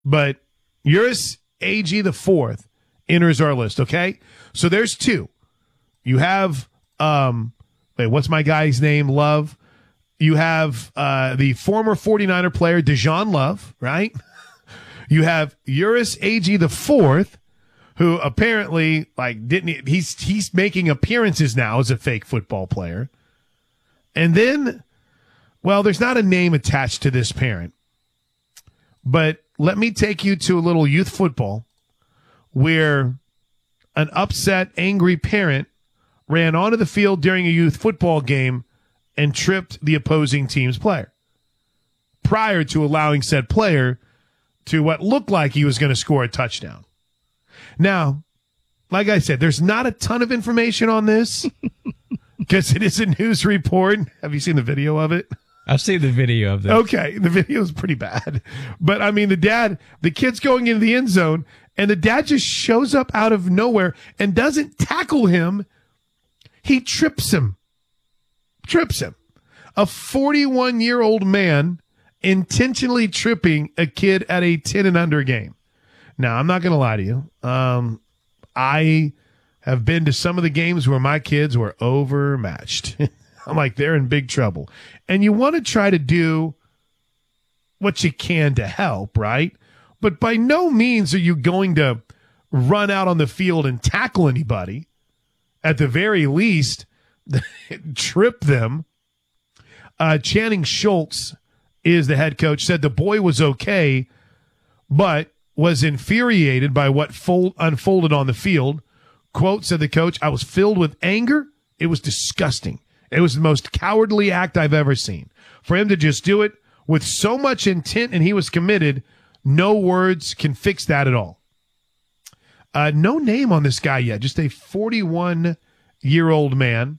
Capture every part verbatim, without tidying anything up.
but Uris A G the fourth enters our list, okay? So there's two. You have, um, wait, what's my guy's name? Love. You have uh, the former 49er player, Dejan Love, right? You have Uris A G the fourth, who apparently, like, didn't, he's, he's making appearances now as a fake football player. And then, well, there's not a name attached to this parent, but let me take you to a little youth football where an upset, angry parent ran onto the field during a youth football game and tripped the opposing team's player prior to allowing said player to what looked like he was going to score a touchdown. Now, like I said, there's not a ton of information on this because it is a news report. Have you seen the video of it? I've seen the video of this. Okay, the video is pretty bad. But, I mean, the dad, the kid's going into the end zone, and the dad just shows up out of nowhere and doesn't tackle him. He trips him. Trips him. A forty-one-year-old man intentionally tripping a kid at a ten and under game. Now, I'm not going to lie to you. Um, I have been to some of the games where my kids were overmatched. I'm like, they're in big trouble. And you want to try to do what you can to help, right? But by no means are you going to run out on the field and tackle anybody. At the very least, trip them. Uh, Channing Schultz is the head coach, said the boy was okay, but was infuriated by what fold, unfolded on the field. Quote, said the coach, I was filled with anger. It was disgusting. It was the most cowardly act I've ever seen. For him to just do it with so much intent and he was committed, no words can fix that at all. Uh, no name on this guy yet, just a forty-one-year-old man.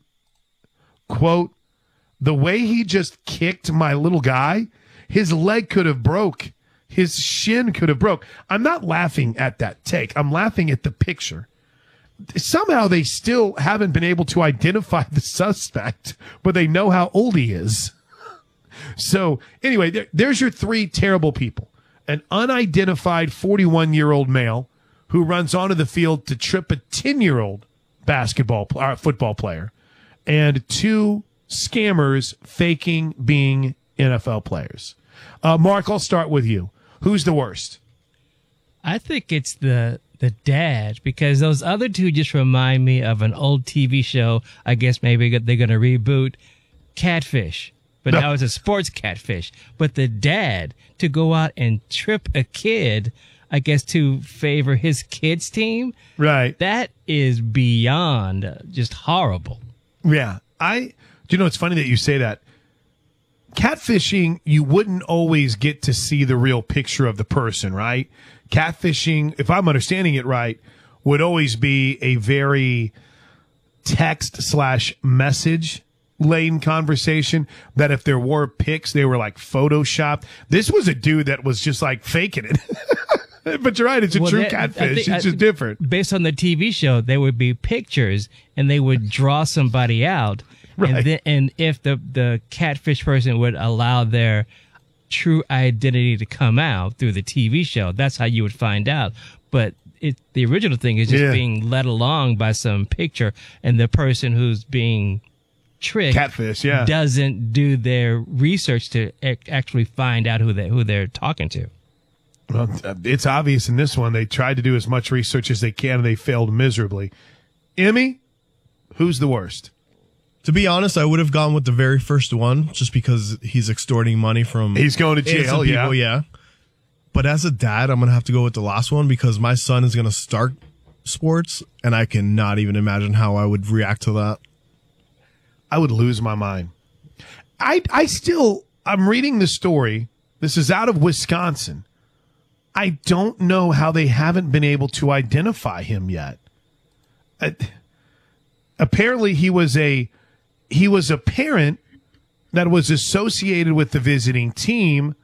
Quote, the way he just kicked my little guy, his leg could have broke. His shin could have broke. I'm not laughing at that take. I'm laughing at the picture. Somehow they still haven't been able to identify the suspect, but they know how old he is. So anyway, there, there's your three terrible people. An unidentified forty-one-year-old male who runs onto the field to trip a ten-year-old basketball uh, football player, and two scammers faking being N F L players. Uh, Mark, I'll start with you. Who's the worst? I think it's the the dad, because those other two just remind me of an old T V show. I guess maybe they're going to reboot Catfish, but now it's a sports catfish. But the dad to go out and trip a kid, I guess to favor his kid's team, right? That is beyond just horrible. Yeah, I. Do you know? It's funny that you say that. Catfishing, you wouldn't always get to see the real picture of the person, right? Catfishing, if I'm understanding it right, would always be a very text slash message laden conversation that if there were pics, they were like photoshopped. This was a dude that was just like faking it. But you're right, it's a well, true that, catfish. Think, it's just different. Based on the T V show, there would be pictures and they would draw somebody out. Right. And, then, and if the, the catfish person would allow their true identity to come out through the T V show, that's how you would find out. But it, the original thing is just yeah. being led along by some picture, and the person who's being tricked catfish, yeah. doesn't do their research to actually find out who they who they're talking to. Well, it's obvious in this one. They tried to do as much research as they can, and they failed miserably. Emmy, who's the worst? To be honest, I would have gone with the very first one just because he's extorting money from He's going to jail, people, yeah. yeah. But as a dad, I'm going to have to go with the last one because my son is going to start sports, and I cannot even imagine how I would react to that. I would lose my mind. I, I still, I'm reading the story. This is out of Wisconsin. I don't know how they haven't been able to identify him yet. Uh, apparently, he was a he was a parent that was associated with the visiting team.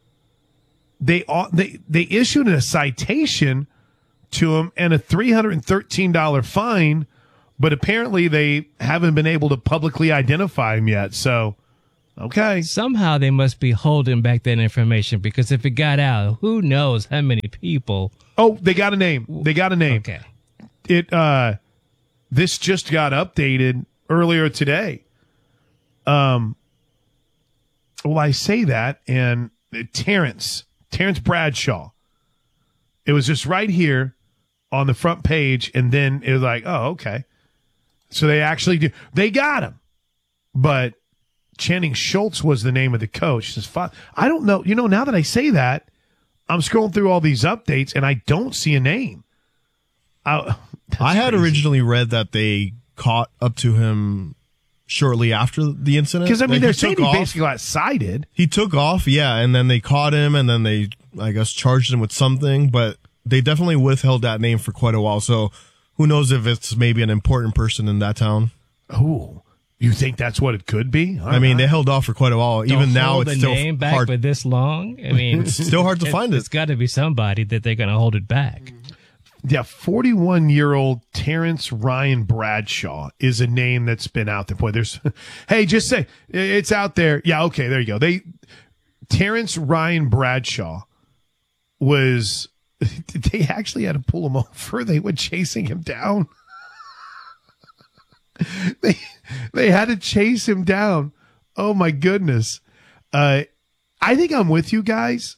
They they they issued a citation to him and a three hundred thirteen dollars fine, but apparently they haven't been able to publicly identify him yet. So Okay. Somehow they must be holding back that information, because if it got out, who knows how many people. Oh, they got a name. They got a name. Okay. It uh this just got updated earlier today. Um well, I say that, and Terrence, Terrence Bradshaw. It was just right here on the front page, and then it was like, oh, okay. So they actually do. They got him. But Channing Schultz was the name of the coach. Says, I don't know. You know, now that I say that, I'm scrolling through all these updates, and I don't see a name. I, I had crazy. originally read that they caught up to him shortly after the incident. Because, I mean, Like, they're he saying took he off. basically got cited. He took off, yeah, and then they caught him, and then they, I guess, charged him with something, but they definitely withheld that name for quite a while, so who knows if it's maybe an important person in that town. Oh, you think that's what it could be? All I mean, right. they held off for quite a while. Don't Even now, hold it's the still name back hard. for this long. I mean, It's still hard to it- find It's it. got to be somebody that they're going to hold it back. Yeah, forty-one-year-old Terrence Ryan Bradshaw is a name that's been out there. Boy, there's, hey, just say it's out there. Yeah, okay, there you go. They Terrence Ryan Bradshaw was. They actually had to pull him over. They were chasing him down. they they had to chase him down. Oh my goodness. Uh, I think I'm with you guys.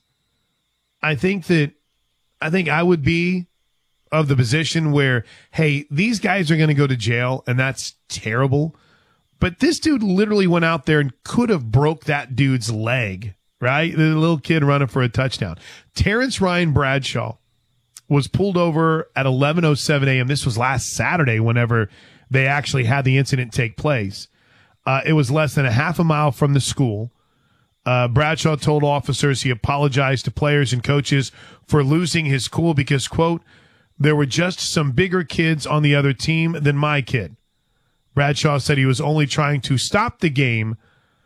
I think that I think I would be of the position where, hey, these guys are going to go to jail, and that's terrible. But this dude literally went out there and could have broke that dude's leg, right? The little kid running for a touchdown. Terrence Ryan Bradshaw was pulled over at eleven oh seven a.m. This was last Saturday whenever they actually had the incident take place. Uh, it was less than a half a mile from the school. Uh, Bradshaw told officers he apologized to players and coaches for losing his cool because, quote, there were just some bigger kids on the other team than my kid. Bradshaw said he was only trying to stop the game.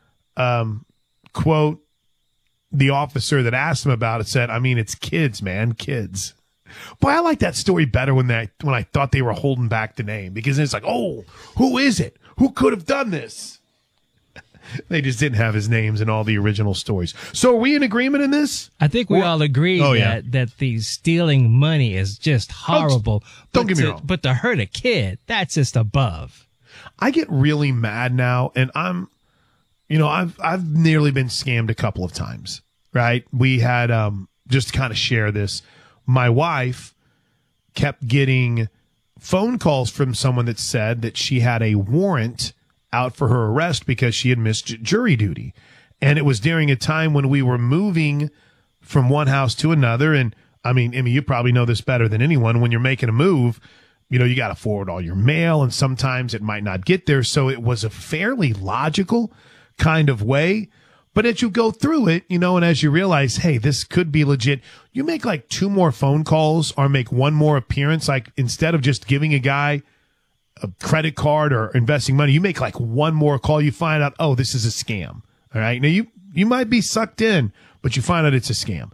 Um, quote, the officer that asked him about it said, I mean, it's kids, man, kids. Boy, I like that story better when they, when I thought they were holding back the name, because it's like, oh, who is it? Who could have done this? They just didn't have his names in all the original stories. So are we in agreement in this? I think we all agree Oh, that, yeah. that the stealing money is just horrible. don't But get me to- wrong. But to hurt a kid, that's just above. I get really mad now, and I'm, you know, I've I've nearly been scammed a couple of times, right? We had um just to kind of share this. My wife kept getting phone calls from someone that said that she had a warrant out for her arrest because she had missed jury duty. And it was during a time when we were moving from one house to another. And I mean, Emmy, you probably know this better than anyone. When you're making a move, you know, you got to forward all your mail, and sometimes it might not get there. So it was a fairly logical kind of way. But as you go through it, you know, and as you realize, hey, this could be legit, you make like two more phone calls or make one more appearance. Like instead of just giving a guy a credit card or investing money, you make like one more call. You find out, oh, this is a scam. All right. Now you, you might be sucked in, but you find out it's a scam.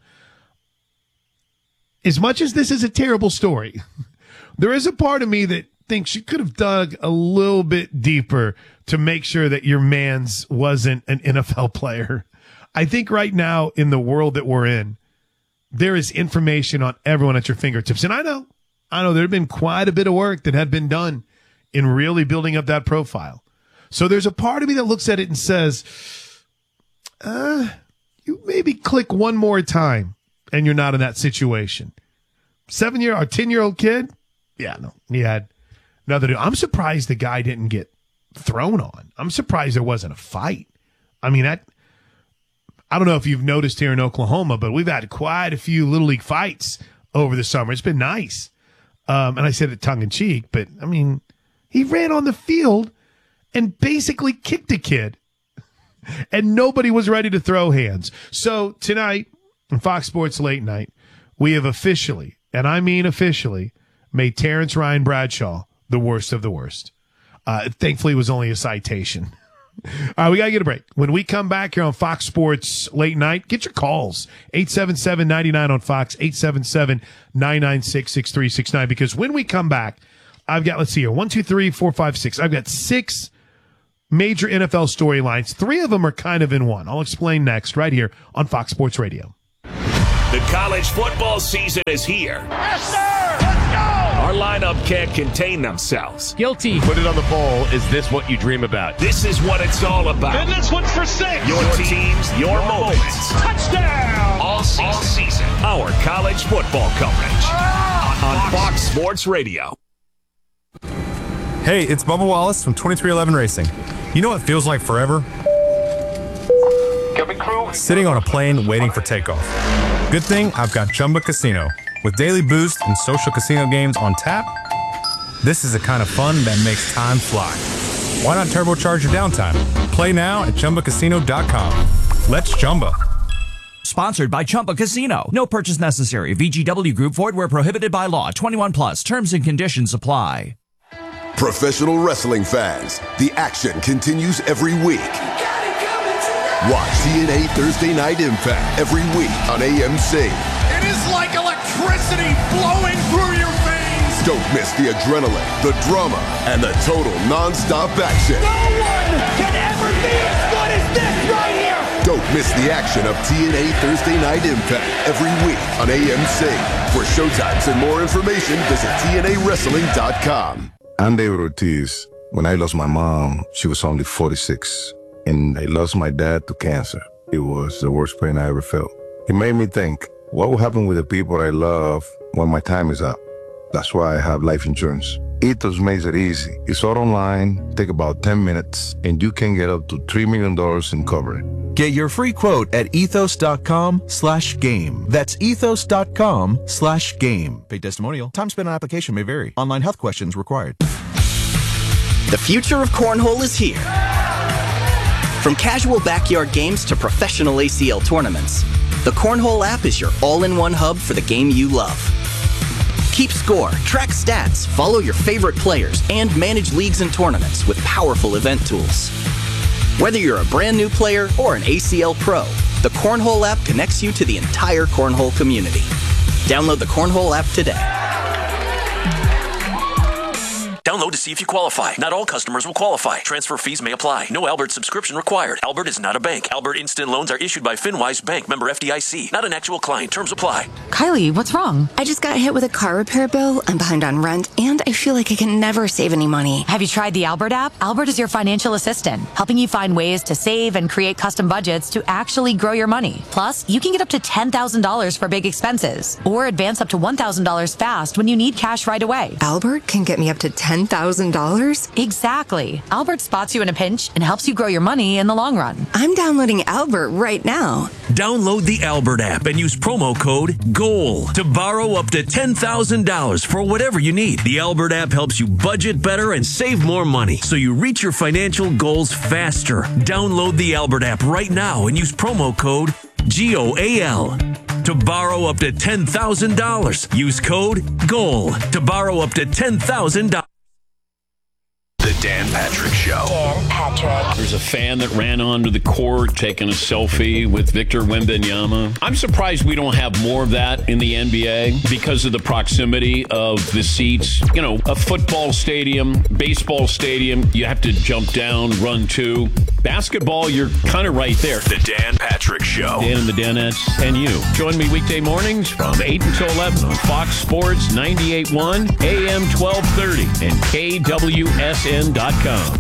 As much as this is a terrible story, there is a part of me that thinks you could have dug a little bit deeper to make sure that your man's wasn't an N F L player. I think right now in the world that we're in, there is information on everyone at your fingertips. And I know, I know there had been quite a bit of work that had been done in really building up that profile. So there's a part of me that looks at it and says, uh, you maybe click one more time and you're not in that situation. Seven year or ten year old kid. Yeah, no, he had another dude. I'm surprised the guy didn't get thrown on. I'm surprised there wasn't a fight. I mean, that, I don't know if you've noticed here in Oklahoma, but we've had quite a few Little League fights over the summer. It's been nice. Um, and I said it tongue in cheek, but I mean, he ran on the field and basically kicked a kid, and nobody was ready to throw hands. So tonight on Fox Sports Late Night, we have officially, and I mean officially, made Terrence Ryan Bradshaw the worst of the worst. Uh, thankfully, it was only a citation. All right, we got to get a break. When we come back here on Fox Sports Late Night, get your calls. eight seven seven, nine nine on Fox, eight seven seven, nine nine six, six three six nine. Because when we come back, I've got, let's see here, one, two, three, four, five, six. I've got six major N F L storylines. Three of them are kind of in one. I'll explain next, right here on Fox Sports Radio. The college football season is here. Yes, sir! Let's go! Our lineup can't contain themselves. Guilty. Put it on the bowl. Is this what you dream about? This is what it's all about. And this one's for six. Your teams, your, your moments. Touchdown! All season. All season. Our college football coverage on Fox Sports Radio. Hey, it's Bubba Wallace from twenty-three eleven Racing. You know what feels like forever? Sitting on a plane waiting for takeoff. Good thing I've got Chumba Casino. With daily boost and social casino games on tap, this is the kind of fun that makes time fly. Why not turbocharge your downtime? Play now at Chumba Casino dot com. Let's Chumba. Sponsored by Chumba Casino. No purchase necessary. V G W Group. Void where prohibited by law. twenty-one plus. Terms and conditions apply. Professional wrestling fans, the action continues every week. Watch T N A Thursday Night Impact every week on A M C. It is like electricity flowing through your veins. Don't miss the adrenaline, the drama, and the total non-stop action. No one can ever be as good as this right here. Don't miss the action of T N A Thursday Night Impact every week on A M C. For showtimes and more information, visit T N A wrestling dot com. I'm David Ortiz. When I lost my mom, she was only forty-six. And I lost my dad to cancer. It was the worst pain I ever felt. It made me think, what will happen with the people I love when my time is up? That's why I have life insurance. Ethos makes it easy. It's all online, take about ten minutes, and you can get up to three million dollars in coverage. Get your free quote at ethos.com slash game. That's ethos.com slash game. Paid testimonial. Time spent on application may vary. Online health questions required. The future of cornhole is here. From casual backyard games to professional A C L tournaments, the Cornhole app is your all-in-one hub for the game you love. Keep score, track stats, follow your favorite players, and manage leagues and tournaments with powerful event tools. Whether you're a brand new player or an A C L pro, the Cornhole app connects you to the entire Cornhole community. Download the Cornhole app today. Download to see if you qualify. Not all customers will qualify. Transfer fees may apply. No Albert subscription required. Albert is not a bank. Albert Instant Loans are issued by FinWise Bank, member F D I C. Not an actual client. Terms apply. Kylie, what's wrong? I just got hit with a car repair bill. I'm behind on rent, and I feel like I can never save any money. Have you tried the Albert app? Albert is your financial assistant, helping you find ways to save and create custom budgets to actually grow your money. Plus, you can get up to ten thousand dollars for big expenses, or advance up to one thousand dollars fast when you need cash right away. Albert can get me up to ten thousand dollars? Exactly. Albert spots you in a pinch and helps you grow your money in the long run. I'm downloading Albert right now. Download the Albert app and use promo code GOAL to borrow up to ten thousand dollars for whatever you need. The Albert app helps you budget better and save more money so you reach your financial goals faster. Download the Albert app right now and use promo code G O A L to borrow up to ten thousand dollars. Use code GOAL to borrow up to ten thousand dollars. The Dan Patrick Show. Dan Patrick. There's a fan that ran onto the court taking a selfie with Victor Wembanyama. I'm surprised we don't have more of that in the N B A because of the proximity of the seats. You know, a football stadium, baseball stadium, you have to jump down, run to. Basketball, you're kind of right there. The Dan Patrick Show. Dan and the Danettes and you. Join me weekday mornings from eight until eleven on Fox Sports ninety-eight point one, A M twelve thirty, and K W S N dot com.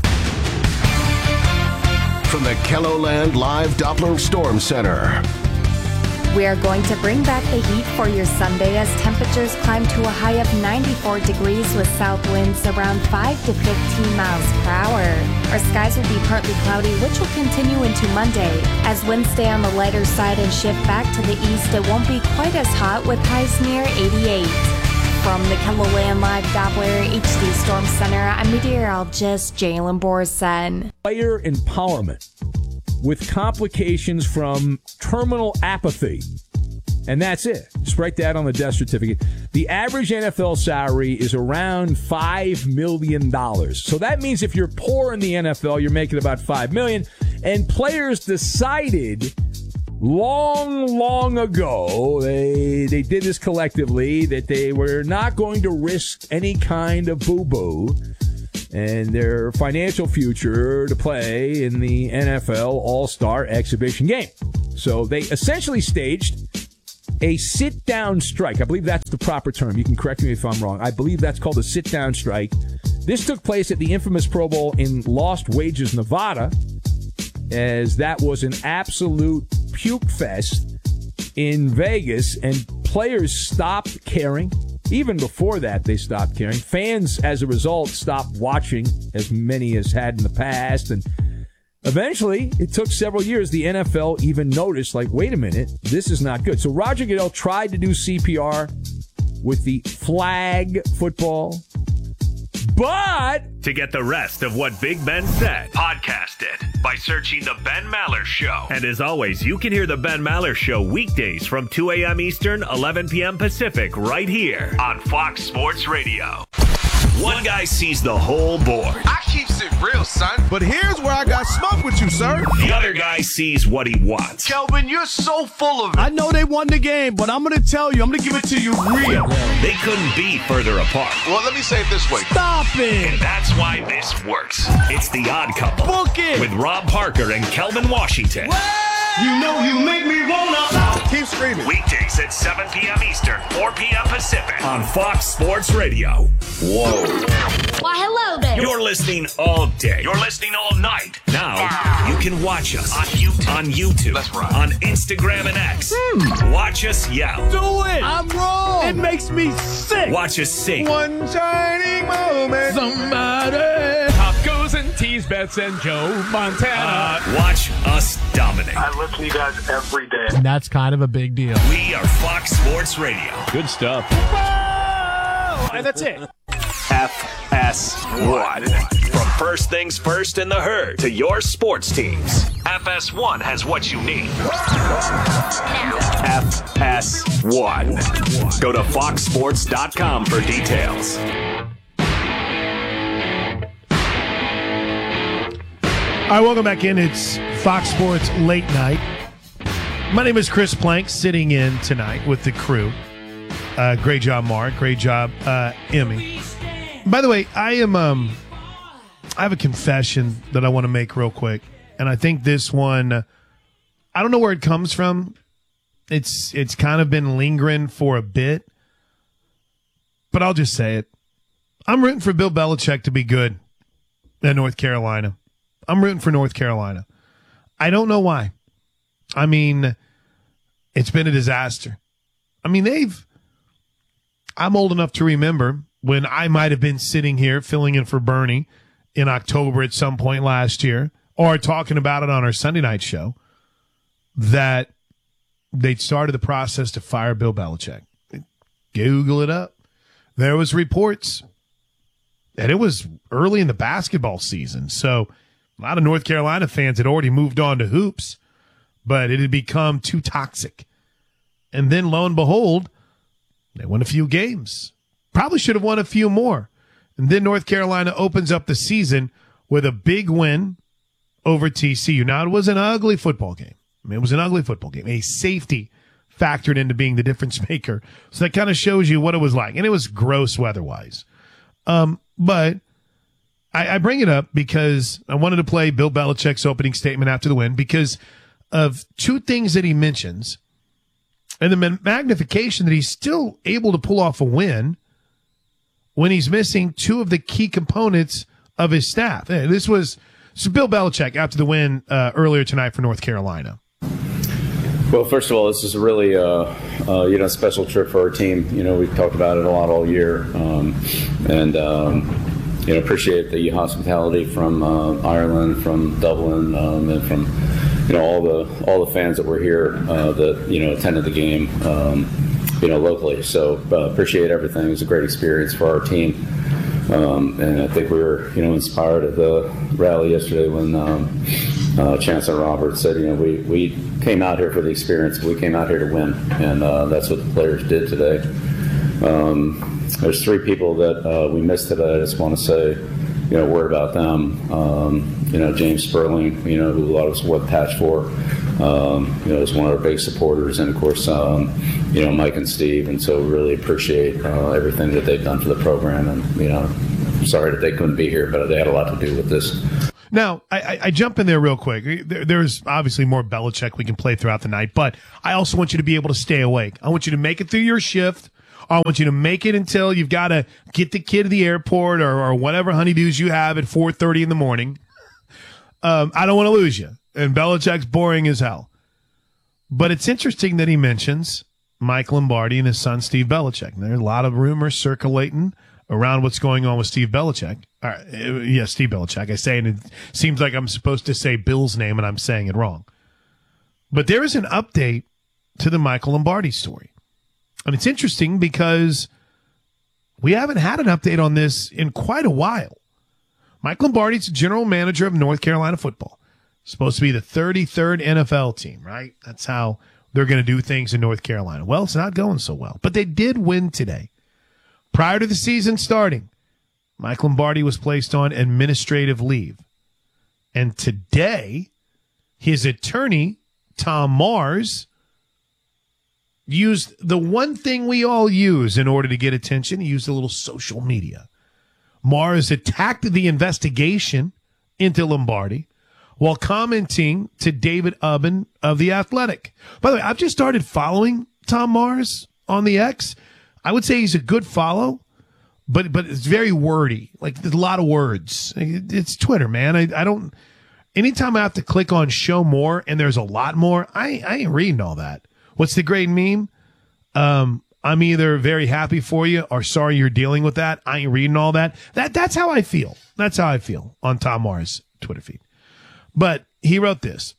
From the KELOLAND Live Doppler Storm Center. We are going to bring back the heat for your Sunday as temperatures climb to a high of ninety-four degrees with south winds around five to fifteen miles per hour. Our skies will be partly cloudy, which will continue into Monday. As winds stay on the lighter side and shift back to the east, it won't be quite as hot with highs near eighty-eight. From the KELOLAND Live Doppler H D Storm Center, I'm meteorologist Jalen Borson. Player empowerment with complications from terminal apathy. And that's it. Just write that on the death certificate. The average N F L salary is around five million dollars. So that means if you're poor in the N F L, you're making about five million dollars. And players decided long, long ago, they they did this collectively, that they were not going to risk any kind of boo-boo. and their financial future to play in the N F L All-Star Exhibition game. So they essentially staged a sit-down strike. I believe that's the proper term. You can correct me if I'm wrong. I believe that's called a sit-down strike. This took place at the infamous Pro Bowl in Lost Wages, Nevada, as that was an absolute puke fest in Vegas, and players stopped caring. Even before that, they stopped caring. Fans, as a result, stopped watching, as many as had in the past. And eventually, it took several years. The N F L even noticed, like, wait a minute, this is not good. So Roger Goodell tried to do C P R with the flag football. But to get the rest of what Big Ben said, podcast it by searching The Ben Maller Show. And as always, you can hear The Ben Maller Show weekdays from two a.m. Eastern, eleven p.m. Pacific, right here on Fox Sports Radio. One guy sees the whole board. I keeps it real, son. But here's where I got smoke with you, sir. The other guy sees what he wants. Kelvin, you're so full of it. I know they won the game, but I'm going to tell you, I'm going to give it to you real. They couldn't be further apart. Well, let me say it this way. Stop it. And that's why this works. It's The Odd Couple. Book it. With Rob Parker and Kelvin Washington. You know you make me wanna. Keep screaming. Weekdays at seven p.m. Eastern, four p.m. Pacific on Fox Sports Radio. Whoa. Why, hello there. You're listening all day. You're listening all night. Now, you can watch us on YouTube. On YouTube. That's right. On Instagram and X. Hmm. Watch us yell. Do it. I'm wrong. It makes me sick. Watch us sing. One shining moment. Somebody. Tacos and teas, Bets and Joe Montana. Uh, watch us dominate. I listen to you guys every day. And that's kind of a big deal. We are Fox Sports Radio. Good stuff. Oh, and that's it. F S one. From first things first in the herd to your sports teams, F S one has what you need. F S one. Go to fox sports dot com for details. All right, welcome back in. It's Fox Sports Late Night. My name is Chris Plank, sitting in tonight with the crew. Uh, great job, Mark. Great job, uh, Emmy. By the way, I am. Um, I have a confession that I want to make real quick, and I think this one. I don't know where it comes from. It's it's kind of been lingering for a bit, but I'll just say it. I'm rooting for Bill Belichick to be good at North Carolina. I'm rooting for North Carolina. I don't know why. I mean, it's been a disaster. I mean, they've. I'm old enough to remember when I might have been sitting here filling in for Bernie in October at some point last year, or talking about it on our Sunday night show, that they'd started the process to fire Bill Belichick. Google it up. There was reports, and it was early in the basketball season. So a lot of North Carolina fans had already moved on to hoops, but it had become too toxic. And then lo and behold, they won a few games. Probably should have won a few more. And then North Carolina opens up the season with a big win over T C U. Now, it was an ugly football game. I mean, it was an ugly football game. A safety factored into being the difference maker. So that kind of shows you what it was like. And it was gross weather-wise. Um, but I, I bring it up because I wanted to play Bill Belichick's opening statement after the win because of two things that he mentions. And the magnification that he's still able to pull off a win when he's missing two of the key components of his staff. This was so Bill Belichick after the win uh, earlier tonight for North Carolina. Well, first of all, this is a really, uh, uh, you know, special trip for our team. You know, we've talked about it a lot all year, um, and um, you know, appreciate the hospitality from uh, Ireland, from Dublin, um, and from you know all the all the fans that were here uh, that you know attended the game, um, you know, locally. So uh, appreciate everything. It was a great experience for our team. Um, and I think we were, you know, inspired at the rally yesterday when um, uh, Chancellor Roberts said, you know, we, we came out here for the experience. We came out here to win, and uh, that's what the players did today. Um, there's three people that uh, we missed today. I just want to say, you know, a word about them. Um, you know, James Sperling, you know, who a lot of us wore the patch for, um, you know, is one of our big supporters, and of course, um, you know, Mike and Steve, and so really appreciate uh, everything that they've done for the program, and you know, sorry that they couldn't be here, but they had a lot to do with this. Now, I, I, I jump in there real quick. There, there's obviously more Belichick we can play throughout the night, but I also want you to be able to stay awake. I want you to make it through your shift. I want you to make it until you've got to get the kid to the airport or, or whatever honeydews you have at four thirty in the morning. Um, I don't want to lose you. And Belichick's boring as hell. But it's interesting that he mentions Mike Lombardi and his son, Steve Belichick. And there are a lot of rumors circulating around what's going on with Steve Belichick. Uh, yeah, Steve Belichick. I say it, and it seems like I'm supposed to say Bill's name, and I'm saying it wrong. But there is an update to the Michael Lombardi story. And it's interesting because we haven't had an update on this in quite a while. Mike Lombardi's the general manager of North Carolina football. Supposed to be the thirty-third N F L team, right? That's how they're going to do things in North Carolina. Well, it's not going so well. But they did win today. Prior to the season starting, Mike Lombardi was placed on administrative leave. And today, his attorney, Tom Mars, used the one thing we all use in order to get attention. He used a little social media. Mars attacked the investigation into Lombardi while commenting to David Ubben of The Athletic. By the way, I've just started following Tom Mars on the X. I would say he's a good follow, but but it's very wordy. Like, there's a lot of words. It's Twitter, man. I, I don't – anytime I have to click on show more and there's a lot more, I, I ain't reading all that. What's the great meme? Um, I'm either very happy for you or sorry you're dealing with that. I ain't reading all that. That That's how I feel. That's how I feel on Tom Mars' Twitter feed. But he wrote this.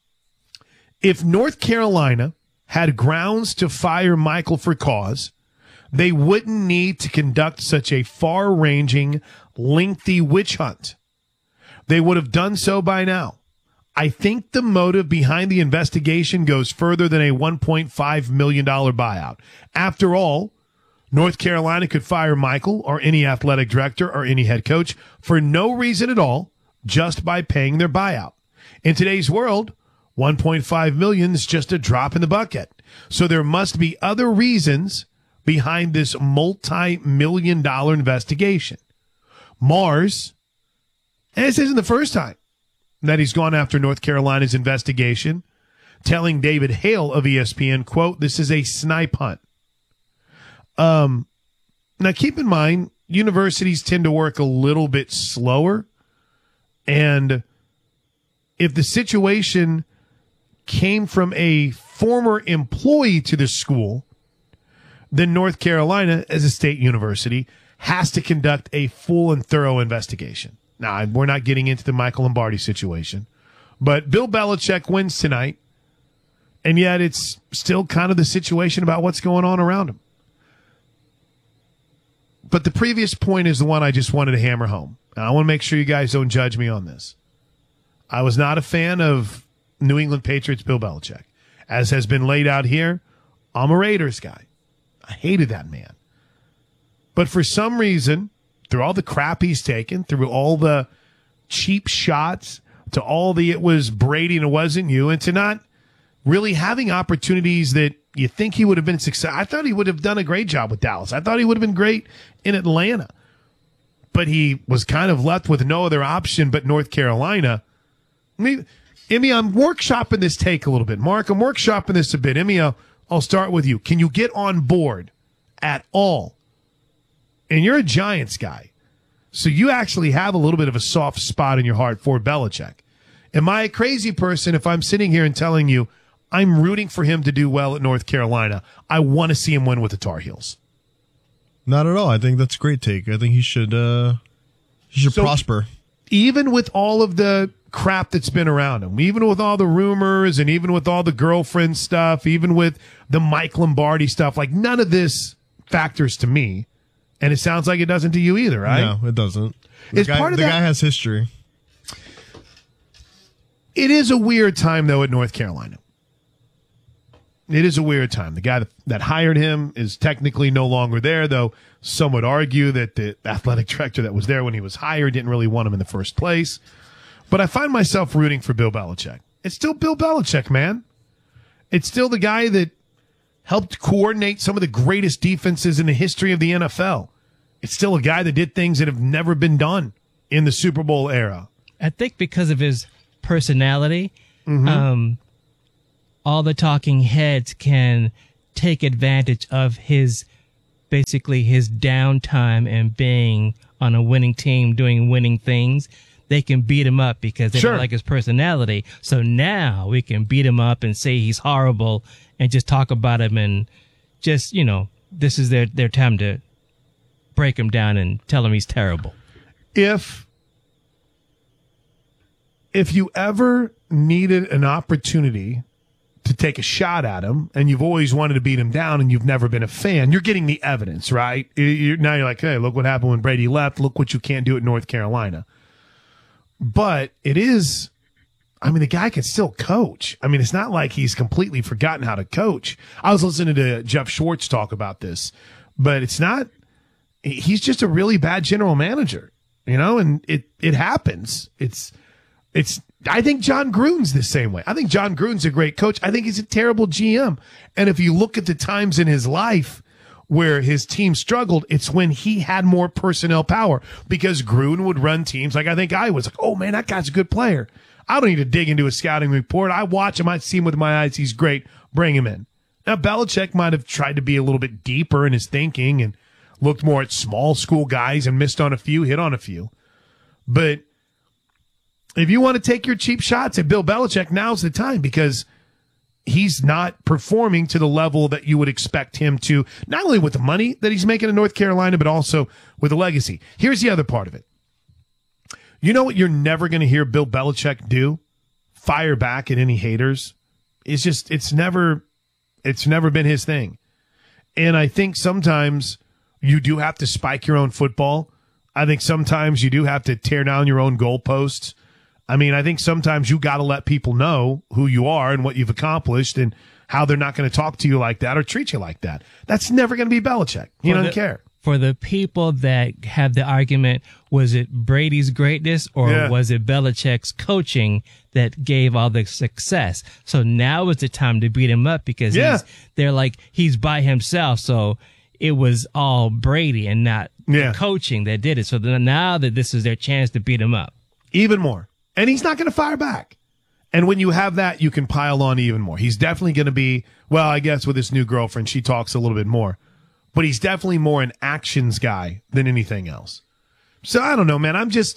If North Carolina had grounds to fire Michael for cause, they wouldn't need to conduct such a far-ranging, lengthy witch hunt. They would have done so by now. I think the motive behind the investigation goes further than a one point five million dollars buyout. After all, North Carolina could fire Michael or any athletic director or any head coach for no reason at all, just by paying their buyout. In today's world, one point five million dollars is just a drop in the bucket. So there must be other reasons behind this multi-million dollar investigation. Mars, and this isn't the first time that he's gone after North Carolina's investigation, telling David Hale of E S P N, quote, this is a snipe hunt. Um, now, keep in mind, universities tend to work a little bit slower. And if the situation came from a former employee to the school, then North Carolina, as a state university, has to conduct a full and thorough investigation. Now, we're not getting into the Michael Lombardi situation, but Bill Belichick wins tonight, and yet it's still kind of the situation about what's going on around him. But the previous point is the one I just wanted to hammer home. Now, I want to make sure you guys don't judge me on this. I was not a fan of New England Patriots Bill Belichick. As has been laid out here, I'm a Raiders guy. I hated that man. But for some reason, through all the crap he's taken, through all the cheap shots, to all the it was Brady and it wasn't you, and to not really having opportunities that you think he would have been successful. I thought he would have done a great job with Dallas. I thought he would have been great in Atlanta. But he was kind of left with no other option but North Carolina. I mean, Emmy, I'm workshopping this take a little bit. Mark, I'm workshopping this a bit. Emmy, I'll, I'll start with you. Can you get on board at all? And you're a Giants guy, so you actually have a little bit of a soft spot in your heart for Belichick. Am I a crazy person if I'm sitting here and telling you I'm rooting for him to do well at North Carolina? I want to see him win with the Tar Heels. Not at all. I think that's a great take. I think he should uh, he should so, prosper. Even with all of the crap that's been around him, even with all the rumors and even with all the girlfriend stuff, even with the Mike Lombardi stuff, like none of this factors to me. And it sounds like it doesn't to you either, right? No, it doesn't. The, it's guy, part of the that, guy has history. It is a weird time, though, at North Carolina. It is a weird time. The guy that, that hired him is technically no longer there, though some would argue that the athletic director that was there when he was hired didn't really want him in the first place. But I find myself rooting for Bill Belichick. It's still Bill Belichick, man. It's still the guy that helped coordinate some of the greatest defenses in the history of the N F L. It's still a guy that did things that have never been done in the Super Bowl era. I think because of his personality, Mhm. um, all the talking heads can take advantage of his, basically his downtime and being on a winning team, doing winning things. They can beat him up because they Sure. don't like his personality. So now we can beat him up and say he's horrible and just talk about him and just, you know, this is their, their time to break him down and tell him he's terrible. If if you ever needed an opportunity to take a shot at him and you've always wanted to beat him down and you've never been a fan, you're getting the evidence, right? You're, now you're like, hey, look what happened when Brady left. Look what you can't do at North Carolina. But it is, I mean, the guy can still coach. I mean, it's not like he's completely forgotten how to coach. I was listening to Jeff Schwartz talk about this, but it's not, he's just a really bad general manager, you know, and it, it happens. It's, it's, I think John Gruden's the same way. I think John Gruden's a great coach. I think he's a terrible G M. And if you look at the times in his life where his team struggled, it's when he had more personnel power because Gruden would run teams. Like I think I was like, oh man, that guy's a good player. I don't need to dig into a scouting report. I watch him. I see him with my eyes. He's great. Bring him in. Now, Belichick might have tried to be a little bit deeper in his thinking and looked more at small school guys and missed on a few, hit on a few. But if you want to take your cheap shots at Bill Belichick, now's the time because he's not performing to the level that you would expect him to, not only with the money that he's making in North Carolina, but also with the legacy. Here's the other part of it. You know what you're never going to hear Bill Belichick do? Fire back at any haters. It's just, it's never, it's never been his thing. And I think sometimes you do have to spike your own football. I think sometimes you do have to tear down your own goalposts. I mean, I think sometimes you got to let people know who you are and what you've accomplished and how they're not going to talk to you like that or treat you like that. That's never going to be Belichick. He For doesn't the- care. For the people that have the argument, was it Brady's greatness or Yeah. was it Belichick's coaching that gave all the success? So now is the time to beat him up because Yeah. he's, they're like, he's by himself. So it was all Brady and not Yeah. the coaching that did it. So then now that this is their chance to beat him up. Even more. And he's not going to fire back. And when you have that, you can pile on even more. He's definitely going to be, well, I guess with his new girlfriend, she talks a little bit more. But he's definitely more an actions guy than anything else. So I don't know, man. I'm just,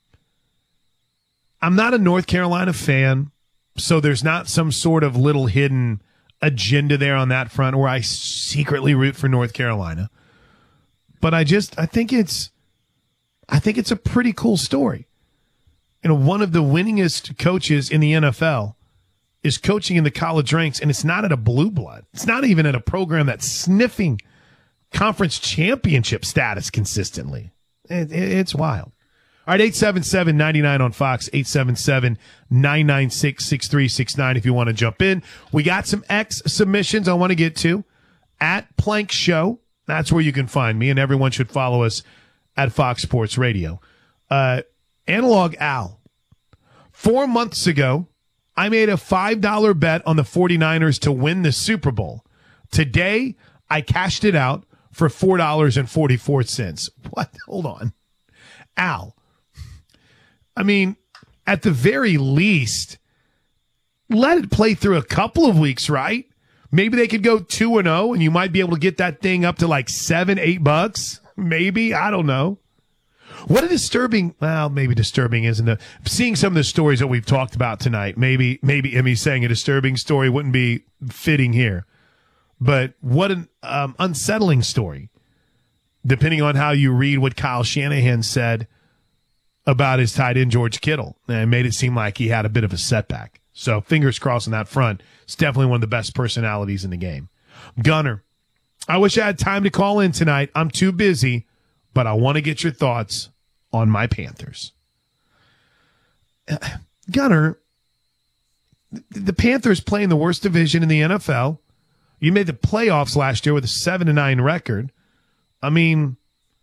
I'm not a North Carolina fan. So there's not some sort of little hidden agenda there on that front where I secretly root for North Carolina. But I just, I think it's, I think it's a pretty cool story. You know, one of the winningest coaches in the N F L is coaching in the college ranks, and it's not at a blue blood. It's not even at a program that's sniffing conference championship status consistently. It, it, it's wild. All right, eight seven seven, nine nine on Fox, eight seven seven, nine nine six, six three six nine if you want to jump in. We got some X submissions I want to get to. At Plank Show, that's where you can find me, and everyone should follow us at Fox Sports Radio. Uh, Analog Al, four months ago, I made a five dollar bet on the 49ers to win the Super Bowl. Today, I cashed it out for four dollars and forty-four cents. What? Hold on. Al, I mean, at the very least, let it play through a couple of weeks, right? Maybe they could go two and oh, and you might be able to get that thing up to like seven, eight bucks. Maybe. I don't know. What a disturbing, well, maybe disturbing isn't a, seeing some of the stories that we've talked about tonight. Maybe, maybe Emmy saying a disturbing story wouldn't be fitting here. But what an um, unsettling story, depending on how you read what Kyle Shanahan said about his tight end, George Kittle. And it made it seem like he had a bit of a setback. So fingers crossed on that front. It's definitely one of the best personalities in the game. Gunner, I wish I had time to call in tonight. I'm too busy, but I want to get your thoughts on my Panthers. Uh, Gunner, the Panthers play in the worst division in the N F L. You made the playoffs last year with a seven to nine record. I mean,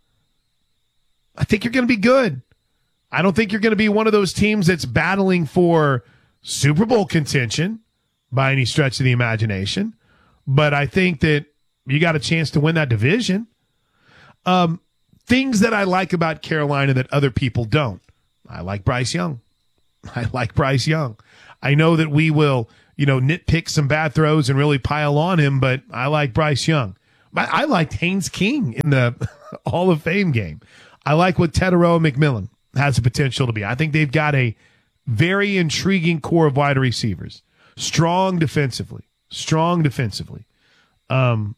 I think you're going to be good. I don't think you're going to be one of those teams that's battling for Super Bowl contention by any stretch of the imagination. But I think that you got a chance to win that division. Um, things that I like about Carolina that other people don't. I like Bryce Young. I like Bryce Young. I know that we will, you know, nitpick some bad throws and really pile on him, but I like Bryce Young. I, I liked Haynes King in the Hall of Fame game. I like what Teteroa McMillan has the potential to be. I think they've got a very intriguing core of wide receivers. Strong defensively. Strong defensively. Um,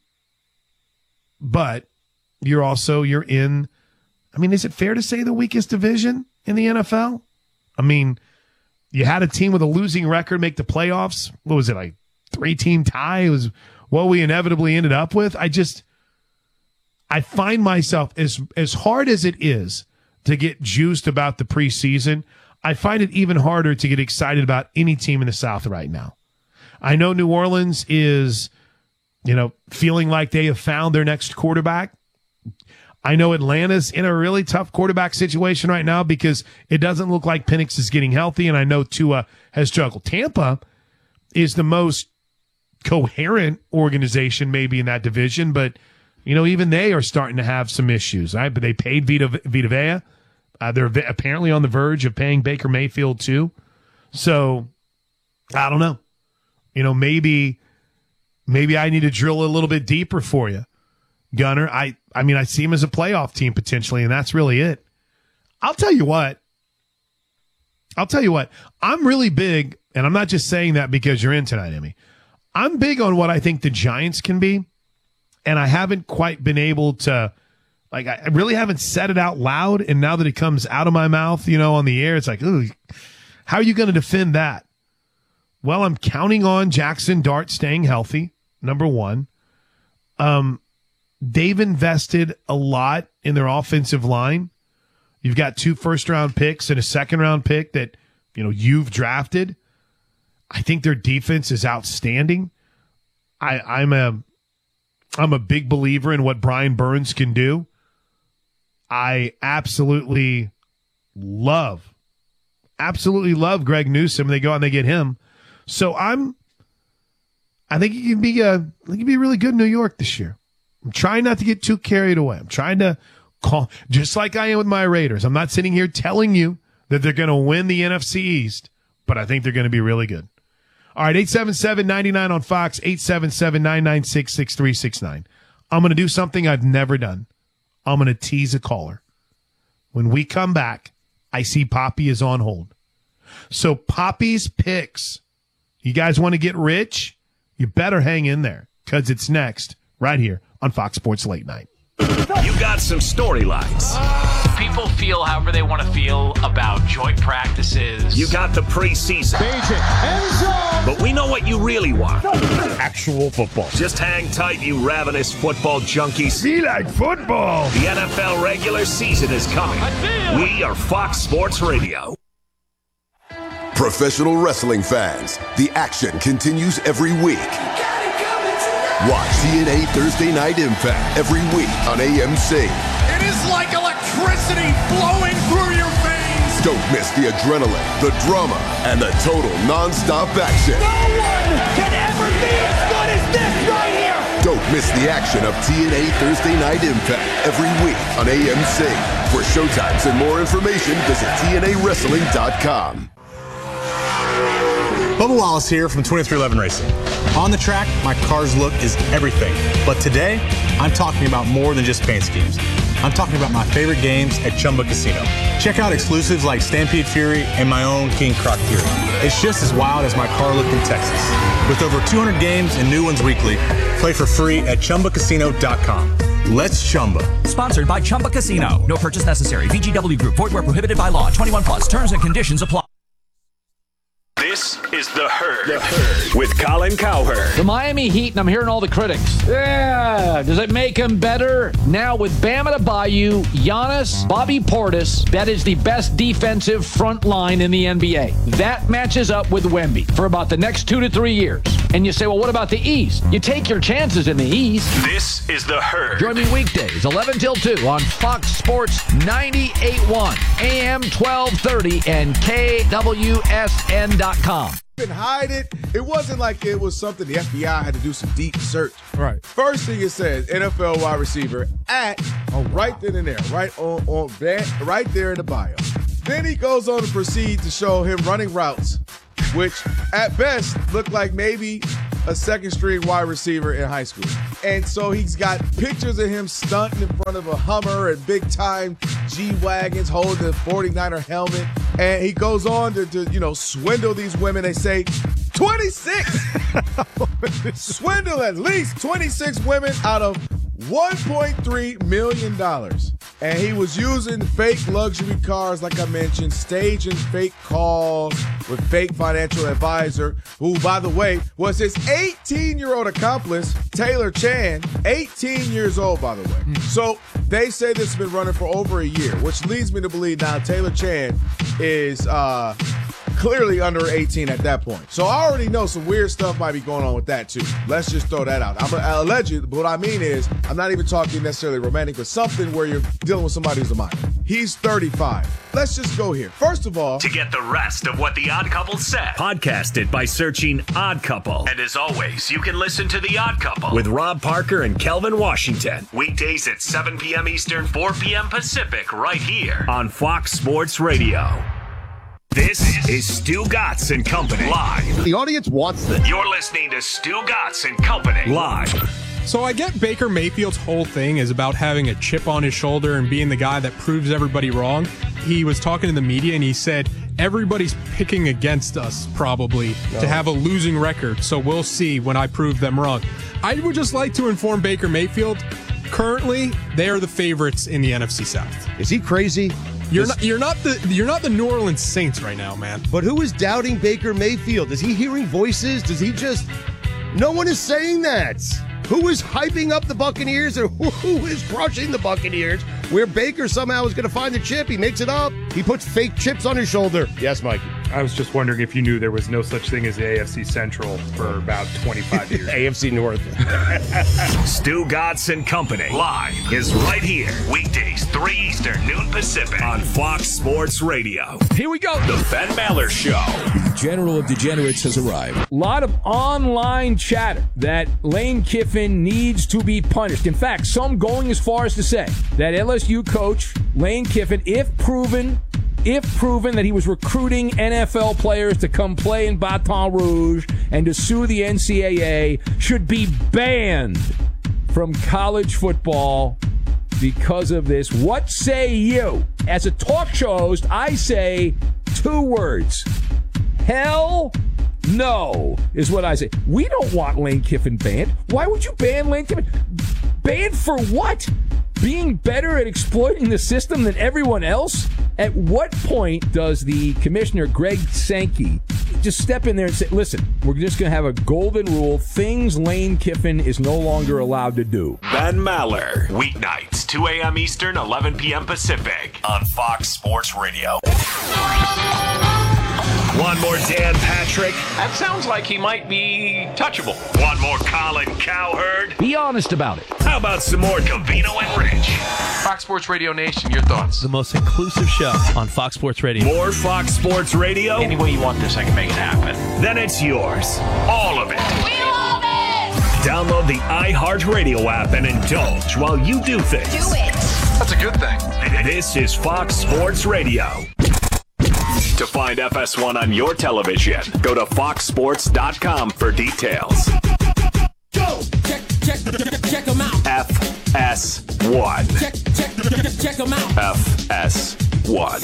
but you're also, you're in, I mean, is it fair to say the weakest division in the N F L? I mean, you had a team with a losing record make the playoffs. What was it, like three-team tie? It was what we inevitably ended up with. I just, I find myself, as as hard as it is to get juiced about the preseason, I find it even harder to get excited about any team in the South right now. I know New Orleans is, you know, feeling like they have found their next quarterback. I know Atlanta's in a really tough quarterback situation right now because it doesn't look like Penix is getting healthy, and I know Tua has struggled. Tampa is the most coherent organization maybe in that division, but, you know, even they are starting to have some issues. Right? But they paid Vita, Vita Vea. Uh, they're v- apparently on the verge of paying Baker Mayfield too. So, I don't know. You know, maybe maybe I need to drill a little bit deeper for you, Gunner. I, I mean, I see him as a playoff team potentially, and that's really it. I'll tell you what. I'll tell you what. I'm really big, and I'm not just saying that because you're in tonight, Emmy. I'm big on what I think the Giants can be, and I haven't quite been able to, like, I really haven't said it out loud, and now that it comes out of my mouth, you know, on the air, it's like, ooh, how are you going to defend that? Well, I'm counting on Jackson Dart staying healthy, number one. Um, they've invested a lot in their offensive line. You've got two first-round picks and a second-round pick that, you know, you've drafted. I think their defense is outstanding. I, I'm a, I'm a big believer in what Brian Burns can do. I absolutely love, absolutely love Greg Newsome. They go out and they get him. So I'm, I think he can be a, I think he can be really good in New York this year. I'm trying not to get too carried away. I'm trying to call, just like I am with my Raiders. I'm not sitting here telling you that they're going to win the N F C East, but I think they're going to be really good. All right, eight seven seven, nine nine on Fox, eight seven seven, nine nine six, six three six nine. I'm going to do something I've never done. I'm going to tease a caller. When we come back, I see Poppy is on hold. So Poppy's picks, you guys want to get rich? You better hang in there because it's next right here on Fox Sports Late Night. You got some storylines. People feel however they want to feel about joint practices. You got the preseason. But we know what you really want. Actual football. Just hang tight, you ravenous football junkies. We like football. The N F L regular season is coming. We are Fox Sports Radio. Professional wrestling fans, the action continues every week. Watch T N A Thursday Night Impact every week on A M C. It is like electricity flowing through your veins. Don't miss the adrenaline, the drama, and the total non-stop action. No one can ever be as good as this right here. Don't miss the action of T N A Thursday Night Impact every week on A M C. For showtimes and more information, visit T N A wrestling dot com. Bubba Wallace here from twenty-three eleven Racing. On the track, my car's look is everything. But today, I'm talking about more than just paint schemes. I'm talking about my favorite games at Chumba Casino. Check out exclusives like Stampede Fury and my own King Croc Fury. It's just as wild as my car look in Texas. With over two hundred games and new ones weekly, play for free at Chumba Casino dot com. Let's Chumba. Sponsored by Chumba Casino. No purchase necessary. V G W Group. Void where prohibited by law. twenty-one plus. Terms and conditions apply. This is The Herd, the Herd. With Colin Cowherd. The Miami Heat, and I'm hearing all the critics. Yeah, does it make them better? Now with Bam Adebayo, Giannis, Bobby Portis, that is the best defensive front line in the N B A. That matches up with Wemby for about the next two to three years. And you say, well, what about the East? You take your chances in the East. This is The Herd. Join me weekdays, eleven till two on Fox Sports ninety-eight point one, A M twelve thirty, and K W S N dot com. Didn't hide it. It wasn't like it was something the F B I had to do some deep search. Right. First thing it says, N F L wide receiver at oh, wow. right then and there, right on, on right there in the bio. Then he goes on to proceed to show him running routes, which at best look like maybe a second string wide receiver in high school. And so he's got pictures of him stunting in front of a Hummer and big time G-Wagons holding the forty-niner helmet. And he goes on to, to you know, swindle these women. They say twenty-six. Swindle at least twenty-six women out of one point three million dollars. And he was using fake luxury cars, like I mentioned, staging fake calls with fake financial advisor, who, by the way, was his eighteen-year-old accomplice, Taylor Chan, eighteen years old, by the way. Mm. So they say this has been running for over a year, which leads me to believe now Taylor Chan is uh, clearly under eighteen at that point. So I already know some weird stuff might be going on with that, too. Let's just throw that out. I'm a, alleged, but what I mean is I'm not even talking necessarily romantic, but something where you're dealing with somebody who's a minor. He's thirty-five. Let's just go here. First of all, to get the rest of what The Odd Couple said, podcast it by searching Odd Couple. And as always, you can listen to The Odd Couple with Rob Parker and Kelvin Washington. Weekdays at seven p.m. Eastern, four p.m. Pacific, right here on Fox Sports Radio. This is Stu Gatz and Company live. The audience wants this. You're listening to Stu Gatz and Company live. So I get Baker Mayfield's whole thing is about having a chip on his shoulder and being the guy that proves everybody wrong. He was talking to the media and he said, everybody's picking against us probably no. to have a losing record. So we'll see when I prove them wrong. I would just like to inform Baker Mayfield, currently they are the favorites in the N F C South. Is he crazy? You're not, you're not the you're not the New Orleans Saints right now, man. But who is doubting Baker Mayfield? Is he hearing voices? Does he just... No one is saying that. Who is hyping up the Buccaneers or who is crushing the Buccaneers? Where Baker somehow is going to find the chip. He makes it up. He puts fake chips on his shoulder. Yes, Mikey. I was just wondering if you knew there was no such thing as the A F C Central for about twenty-five years. A F C North. Stu Gatz and Company live is right here. Weekdays, three Eastern, noon Pacific on Fox Sports Radio. Here we go. The Ben Maller Show. The General of Degenerates has arrived. A lot of online chatter that Lane Kiffin needs to be punished. In fact, some going as far as to say that L S U coach Lane Kiffin, if proven If proven that he was recruiting N F L players to come play in Baton Rouge and to sue the N C double A, should be banned from college football because of this. What say you? As a talk show host, I say two words. Hell no is what I say. We don't want Lane Kiffin banned. Why would you ban Lane Kiffin? Banned for what? Being better at exploiting the system than everyone else? At what point does the commissioner, Greg Sankey, just step in there and say, listen, we're just going to have a golden rule, things Lane Kiffin is no longer allowed to do? Ben Maller, weeknights, two a.m. Eastern, eleven p.m. Pacific on Fox Sports Radio. One more Dan Patrick. That sounds like he might be touchable. One more Colin Cowherd. Be honest about it. How about some more Covino and Rich? Fox Sports Radio Nation, your thoughts? The most inclusive show on Fox Sports Radio. More Fox Sports Radio? Any way you want this, I can make it happen. Then it's yours. All of it. We love it! Download the iHeartRadio app and indulge while you do things. Do it! That's a good thing. This is Fox Sports Radio. To find F S one on your television, go to fox sports dot com for details. Go! Check, check, check, check them out. F S one. Check, check, check, check them out. F S one.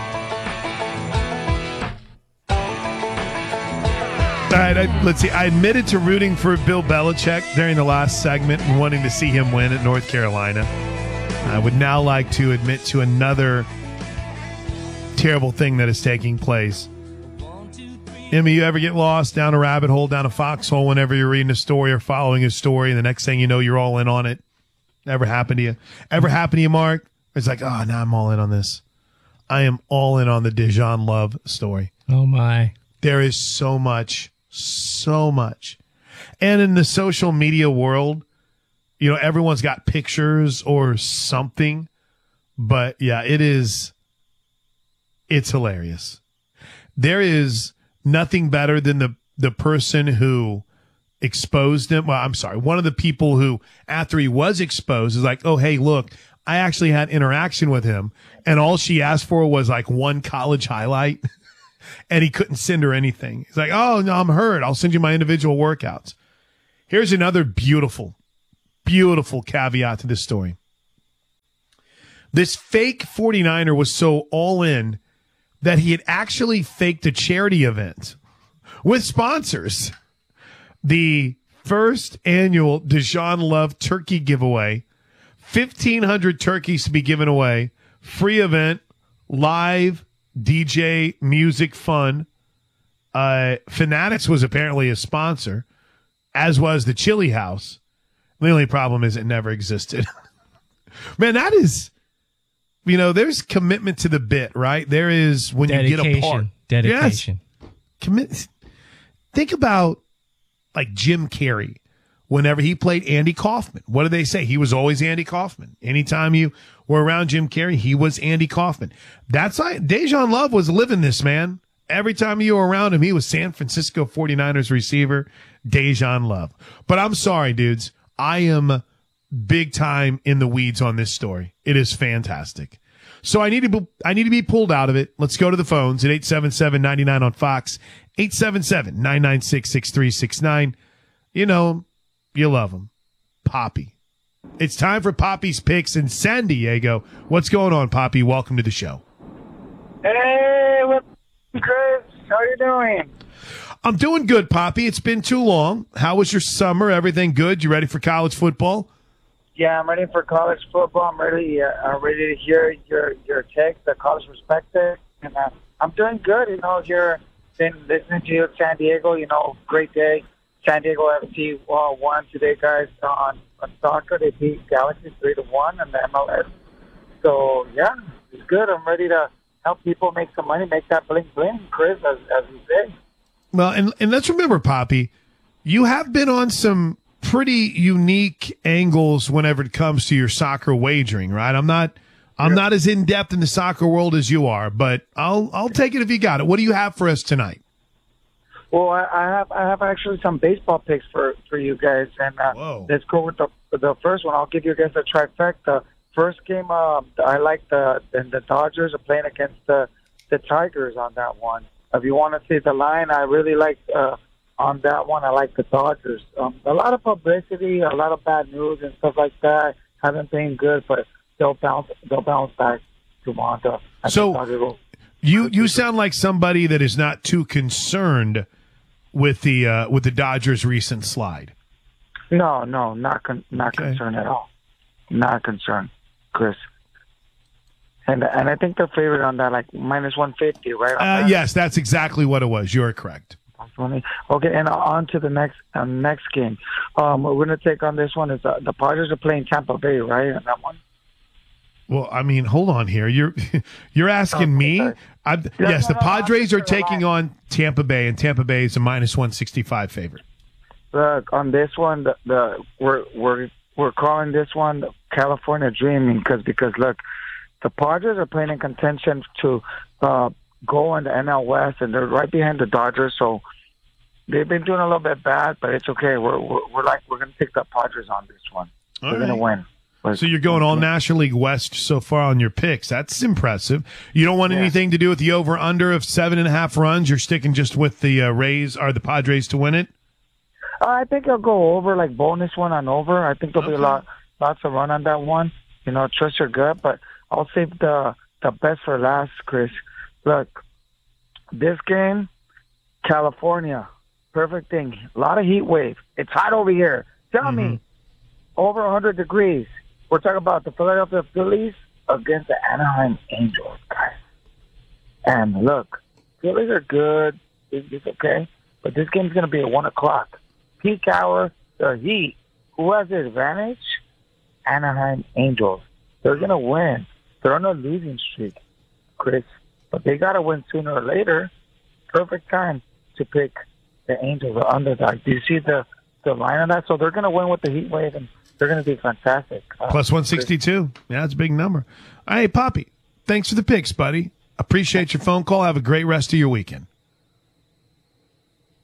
All right, I, let's see. I admitted to rooting for Bill Belichick during the last segment and wanting to see him win at North Carolina. I would now like to admit to another terrible thing that is taking place. Emmy, you ever get lost down a rabbit hole, down a foxhole whenever you're reading a story or following a story, and the next thing you know, you're all in on it? Ever happened to you? Ever happened to you, Mark? It's like, oh, now I'm all in on this. I am all in on the Dijon Love story. Oh, my. There is so much, so much. And in the social media world, you know, everyone's got pictures or something. But, yeah, it is... It's hilarious. There is nothing better than the, the person who exposed him. Well, I'm sorry. One of the people who, after he was exposed, is like, oh, hey, look, I actually had interaction with him, and all she asked for was like one college highlight, and he couldn't send her anything. He's like, oh, no, I'm hurt. I'll send you my individual workouts. Here's another beautiful, beautiful caveat to this story. This fake forty-niner was so all in that he had actually faked a charity event with sponsors. The first annual Deshaun Love turkey giveaway, fifteen hundred turkeys to be given away, free event, live D J, music, fun. Uh, Fanatics was apparently a sponsor, as was the Chili House. The only problem is it never existed. Man, that is, you know, there's commitment to the bit, right? There is when Dedication. you get a part. Dedication. Yes. Commit. Think about like Jim Carrey. Whenever he played Andy Kaufman, what did they say? He was always Andy Kaufman. Anytime you were around Jim Carrey, he was Andy Kaufman. That's like Deshaun Love was living this, man. Every time you were around him, he was San Francisco forty-niners receiver, Deshaun Love. But I'm sorry, dudes. I am big time in the weeds on this story. It is fantastic. So I need to be, I need to be pulled out of it. Let's go to the phones at eight seven seven, nine nine on Fox, eight seven seven, nine nine six, six three six nine. You know, you love him. Poppy. It's time for Poppy's Picks in San Diego. What's going on, Poppy? Welcome to the show. Hey, what's up, Chris? How you doing? I'm doing good, Poppy. It's been too long. How was your summer? Everything good? You ready for college football? Yeah, I'm ready for college football. I'm ready. Uh, I'm ready to hear your your take, the college perspective, and uh, I'm doing good. You know, here been listening to you in San Diego. You know, great day. San Diego F C uh, won today, guys, on, on soccer. They beat Galaxy three to one in the M L S. So, yeah, it's good. I'm ready to help people make some money, make that bling bling, Chris, as, as you say. Well, and, and let's remember, Poppy, you have been on some pretty unique angles whenever it comes to your soccer wagering, right? I'm not I'm not as in-depth in the soccer world as you are, but I'll I'll take it if you got it. What do you have for us tonight? Well, I, I have I have actually some baseball picks for, for you guys, and uh, let's go with the the first one. I'll give you guys a trifecta. First game, uh, I like the and the Dodgers are playing against the the Tigers on that one. If you want to see the line, I really like uh, on that one. I like the Dodgers. Um, a lot of publicity, a lot of bad news and stuff like that. Haven't been good, but they'll bounce they'll bounce back to Toronto. So you you sound like somebody that is not too concerned with the uh, with the Dodgers' recent slide. No, no, not con- not Okay. concerned at all. Not concerned, Chris. And and I think they're favored on that, like minus one fifty, right? on Uh, that? yes, that's exactly what it was. You're correct. Funny. Okay, and on to the next uh, next game. Um, we're going to take on this one. Is uh, the Padres are playing Tampa Bay, right? On that one. Well, I mean, hold on here. You're you're asking me. I'm, Yeah, yes, no, the no, Padres I'm are taking on Tampa Bay, and Tampa Bay is a minus one sixty-five favorite. Look, on this one, the, the we're we're we're calling this one California Dreaming because because look, the Padres are playing in contention to uh, go in the N L West, and they're right behind the Dodgers. So they've been doing a little bit bad, but it's okay. We're we're, we're like we're going to take the Padres on this one. All we're going to right. win. So you're going all National League West so far on your picks. That's impressive. You don't want anything to do with the over-under of seven and a half runs. You're sticking just with the uh, Rays or the Padres to win it? Uh, I think I'll go over, like bonus one on over. I think there'll be a lot, lots of run on that one. You know, trust your gut, but I'll save the the best for last, Chris. Look, this game, California, perfect thing. A lot of heat wave. It's hot over here. Tell me, over one hundred degrees. We're talking about the Philadelphia Phillies against the Anaheim Angels, guys. And look, Phillies are good. It's, it's okay. But this game's going to be at one o'clock. Peak hour, the Heat. Who has the advantage? Anaheim Angels. They're going to win. They're on a losing streak, Chris. But they got to win sooner or later. Perfect time to pick the Angels or underdog. Do you see the, the line on that? So they're going to win with the heat wave, and they're going to be fantastic. Uh, Plus one sixty-two. Yeah, that's a big number. Hey, Poppy, thanks for the picks, buddy. Appreciate your phone call. Have a great rest of your weekend.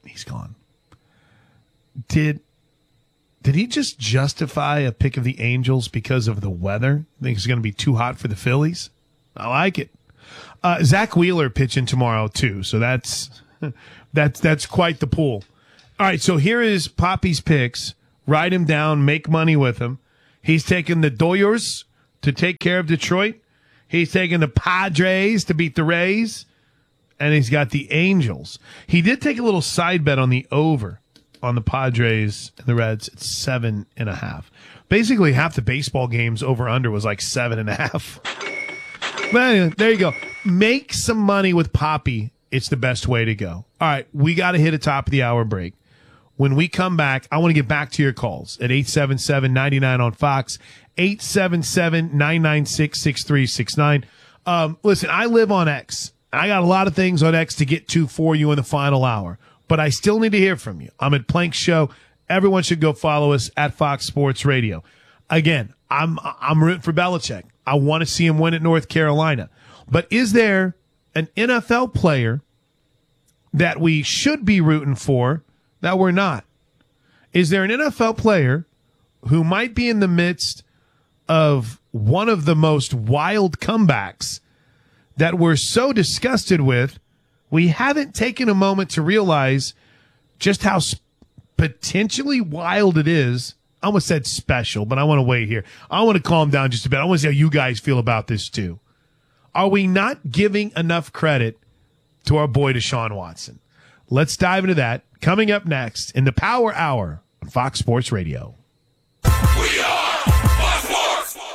He's gone. Did did he just justify a pick of the Angels because of the weather? Think it's going to be too hot for the Phillies? I like it. Uh, Zach Wheeler pitching tomorrow too, so that's that's that's quite the pool. All right, so here is Poppy's picks. Write him down, make money with him. He's taking the Doyers to take care of Detroit. He's taking the Padres to beat the Rays, and he's got the Angels. He did take a little side bet on the over on the Padres and the Reds at seven and a half. Basically, half the baseball games over under was like seven and a half. But anyway, there you go. Make some money with Poppy. It's the best way to go. All right, we got to hit a top of the hour break. When we come back, I want to get back to your calls at eight seven seven, nine nine on Fox, eight seven seven, nine nine six, six three six nine. Um, listen, I live on X. I got a lot of things on X to get to for you in the final hour, but I still need to hear from you. I'm at Plank Show. Everyone should go follow us at Fox Sports Radio. Again, I'm I'm rooting for Belichick. I want to see him win at North Carolina. But is there an N F L player that we should be rooting for that we're not? Is there an N F L player who might be in the midst of one of the most wild comebacks that we're so disgusted with, we haven't taken a moment to realize just how sp- potentially wild it is? I almost said special, but I want to wait here. I want to calm down just a bit. I want to see how you guys feel about this too. Are we not giving enough credit to our boy Deshaun Watson? Let's dive into that. Coming up next in the Power Hour on Fox Sports Radio. We are Fox Sports.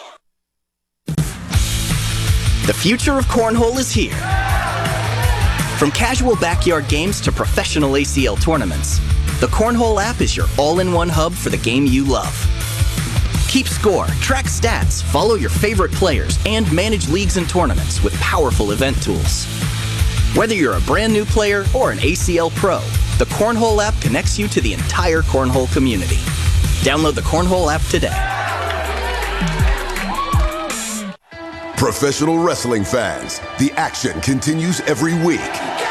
The future of cornhole is here. From casual backyard games to professional A C L tournaments, the Cornhole app is your all-in-one hub for the game you love. Keep score, track stats, follow your favorite players, and manage leagues and tournaments with powerful event tools. Whether you're a brand new player or an A C L pro, the Cornhole app connects you to the entire cornhole community. Download the Cornhole app today. Professional wrestling fans, the action continues every week.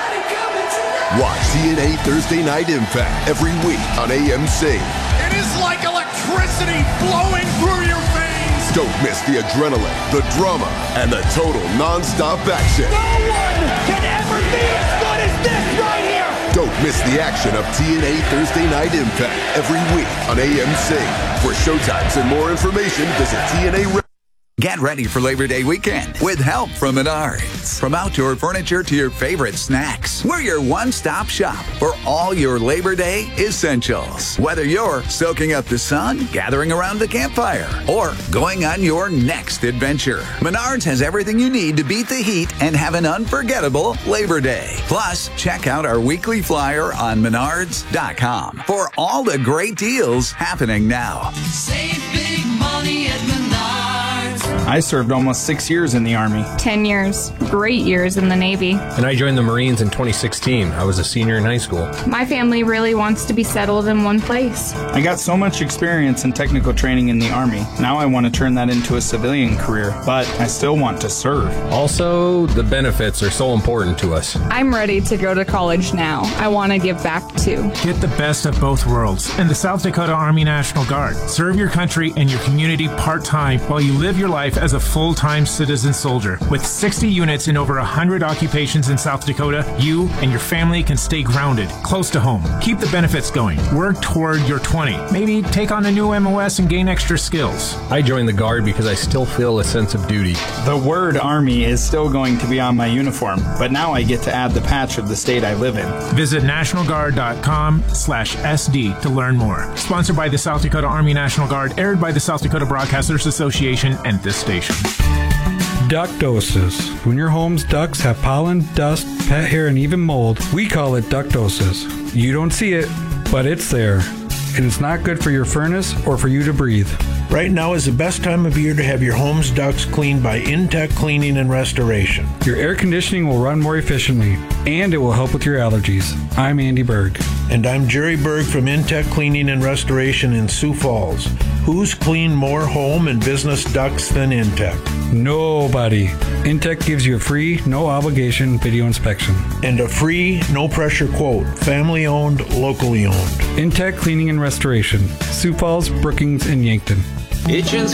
Watch T N A Thursday Night Impact every week on A M C. It is like electricity flowing through your veins. Don't miss the adrenaline, the drama, and the total non-stop action. No one can ever be as good as this right here. Don't miss the action of T N A Thursday Night Impact every week on A M C. For showtimes and more information, visit T N A. Get ready for Labor Day weekend with help from Menards. From outdoor furniture to your favorite snacks, we're your one-stop shop for all your Labor Day essentials. Whether you're soaking up the sun, gathering around the campfire, or going on your next adventure, Menards has everything you need to beat the heat and have an unforgettable Labor Day. Plus, check out our weekly flyer on menards dot com for all the great deals happening now. Save big money at Menards. I served almost six years in the Army. Ten years. Great years in the Navy. And I joined the Marines in twenty sixteen. I was a senior in high school. My family really wants to be settled in one place. I got so much experience and technical training in the Army. Now I want to turn that into a civilian career, but I still want to serve. Also, the benefits are so important to us. I'm ready to go to college now. I want to give back too. Get the best of both worlds in the South Dakota Army National Guard. Serve your country and your community part-time while you live your life as a full-time citizen soldier. With sixty units in over one hundred occupations in South Dakota, you and your family can stay grounded, close to home. Keep the benefits going. Work toward your twenty. Maybe take on a new M O S and gain extra skills. I joined the Guard because I still feel a sense of duty. The word Army is still going to be on my uniform, but now I get to add the patch of the state I live in. Visit national guard dot com slash S D to learn more. Sponsored by the South Dakota Army National Guard, aired by the South Dakota Broadcasters Association and this station. Ductosis. When your home's ducts have pollen, dust, pet hair, and even mold, we call it ductosis. You don't see it, but it's there. And it's not good for your furnace or for you to breathe. Right now is the best time of year to have your home's ducts cleaned by Intech Cleaning and Restoration. Your air conditioning will run more efficiently, and it will help with your allergies. I'm Andy Berg. And I'm Jerry Berg from Intech Cleaning and Restoration in Sioux Falls. Who's cleaned more home and business ducts than Intech? Nobody. Intech gives you a free, no obligation video inspection. And a free, no pressure quote. Family owned, locally owned. Intech Cleaning and Restoration. Sioux Falls, Brookings, and Yankton. Itching